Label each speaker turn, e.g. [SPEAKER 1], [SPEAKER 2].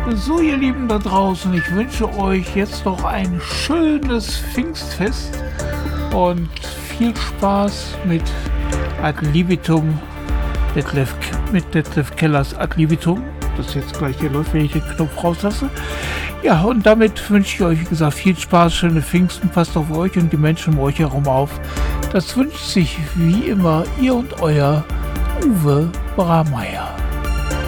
[SPEAKER 1] So, ihr Lieben da draußen, ich wünsche euch jetzt noch ein schönes Pfingstfest und viel Spaß mit Ad libitum, mit Detlef Kellers Ad libitum, das jetzt gleich hier läuft, wenn ich den Knopf rauslasse. Ja, und damit wünsche ich euch, wie gesagt, viel Spaß, schöne Pfingsten, passt auf euch und die Menschen um euch herum auf. Das wünscht sich wie immer ihr und euer Uwe Brameier.